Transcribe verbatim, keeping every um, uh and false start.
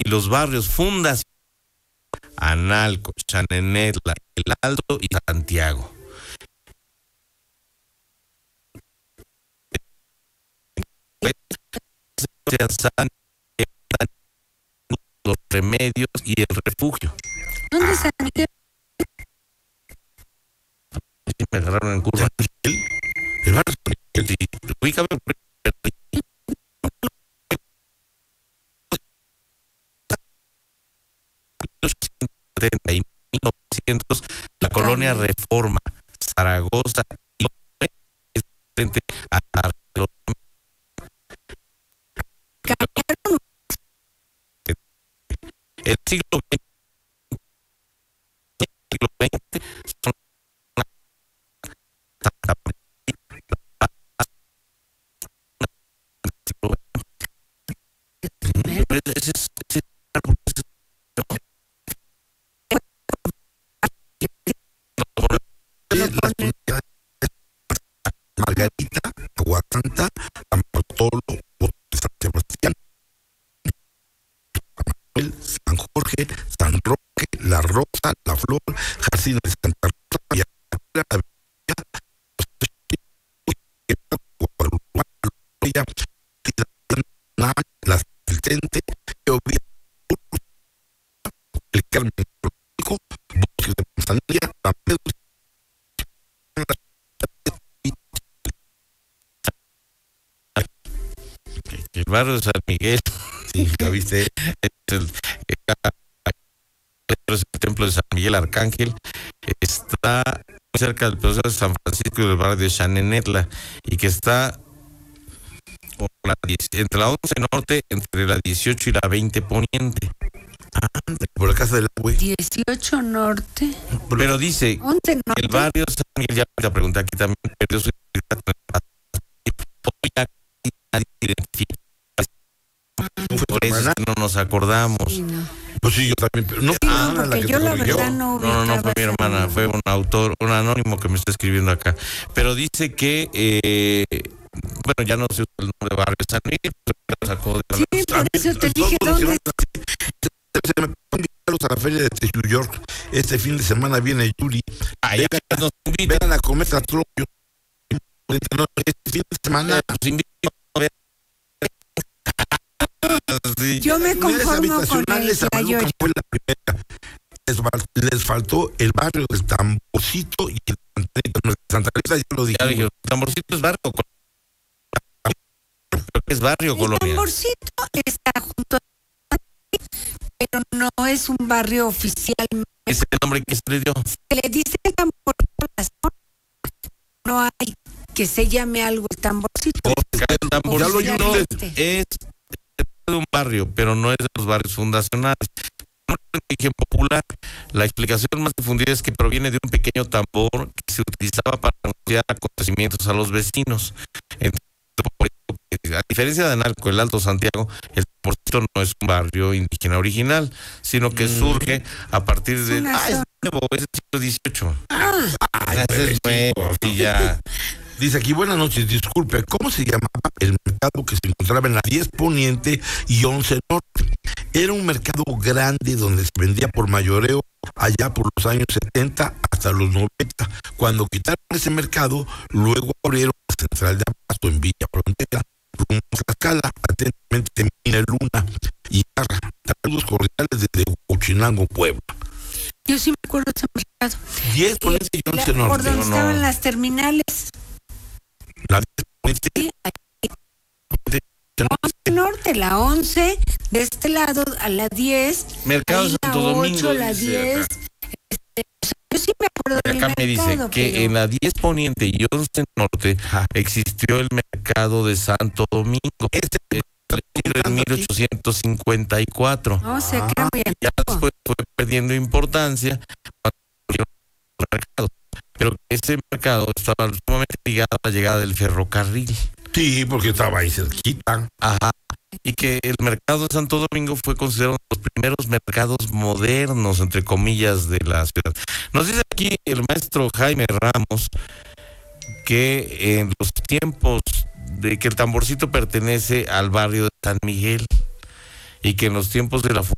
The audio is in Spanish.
los barrios Fundación, Analco, Chanenetla, El Alto y Santiago. Los Remedios y el Refugio. ¿Dónde está Miguel? Sí, me agarraron en curva. ¿El, el barrio San Miguel? Sí, ubícame. En mil novecientos, la colonia Reforma, Zaragoza, y frente a la el siglo veinte, el siglo veinte son ese es Margarita, Aguasanta, San Bartolo, San Sebastián, San Jorge, San Roque, La Rosa, La Flor, Jardines de Santa Rosa, Villa, Las Vicente, el Carmen, Bosques de Manzanilla, San Pedro. El barrio de San Miguel, sí, ¿la viste? Es el, es el templo de San Miguel Arcángel, está muy cerca del Paseo de San Francisco y del barrio de Chanenetla, y que está entre la once Norte, entre la dieciocho y la veinte Poniente. Ah, por la casa del agua. dieciocho Norte. Pero dice, once Norte. El barrio de San Miguel, ya te pregunté aquí también, perdió su identidad. Por eso es que no nos acordamos. Sí, no. Pues sí, yo también, pero no, Sí, ah, no, la porque que yo te la corrigió. verdad no No, no, no fue mi ubicaba hermana, ese fue un autor, un anónimo que me está escribiendo acá. Pero dice que, eh, bueno, ya no se usa el nombre de barrio San Miguel, pero lo sacó de la... Sí, por eso te dije dónde. Se me van a la feria de New York. Este fin de semana viene Yuri. Ah, ya Vengan, nos invitan. vengan a comer Trollo. Este fin de semana. Nos invitan a ver. Sí. Yo me Unidades conformo con habitacionales, el Amalucan Tlayoy. fue la primera. Les, fal- les faltó el barrio del Tamborcito y el de Santa Rita, ya lo dije. Ya dije, Tamborcito es barrio. Es barrio, El Colonia. Tamborcito está junto a... pero no es un barrio oficialmente. Es el nombre que se le dio. Se le dice el Tamborcito a la zona. No hay que se llame algo el Tamborcito. El Tamborcito Ya lo oficialmente. es de un barrio, pero no es de los barrios fundacionales. En origen popular, la explicación más difundida es que proviene de un pequeño tambor que se utilizaba para anunciar acontecimientos a los vecinos. Entonces, a diferencia de Analco, el Alto Santiago, el Tamborcito no es un barrio indígena original, sino que Mm. surge a partir de... Una Ah, es zona. nuevo, es del siglo dieciocho. Ah, Ay, Ese es nuevo, sí, ya. Dice aquí, buenas noches, disculpe, ¿cómo se llamaba el mercado que se encontraba en la diez Poniente y once Norte? Era un mercado grande donde se vendía por mayoreo allá por los años setenta hasta los noventa. Cuando quitaron ese mercado, luego abrieron la central de abasto en Villa Frontera, rumbo a Tlaxcala, atentamente Mina Luna y Garra. Saludos cordiales desde Huachinango, Puebla. yo sí me acuerdo de ese mercado. diez Poniente y La- once por Norte. donde no, no. estaban las terminales. La diez Poniente, Sí, once Norte, la once, de este lado a la diez. Mercado ahí Santo la Domingo, ocho, la dice diez. acá. Este, o sea, yo sí me acuerdo del Acá me dice mercado, que pero- en la diez Poniente y once Norte Ajá. existió el mercado de Santo Domingo. Este En mil ochocientos cincuenta y cuatro. No, se queda muy Ya antiguo. después fue perdiendo importancia cuando abrieron los mercados. Pero ese mercado estaba sumamente ligado a la llegada del ferrocarril. Sí, porque estaba ahí cerquita. Ajá. Y que el mercado de Santo Domingo fue considerado uno de los primeros mercados modernos, entre comillas, de la ciudad. Nos dice aquí el maestro Jaime Ramos que en los tiempos de que el Tamborcito pertenece al barrio de San Miguel y que en los tiempos de la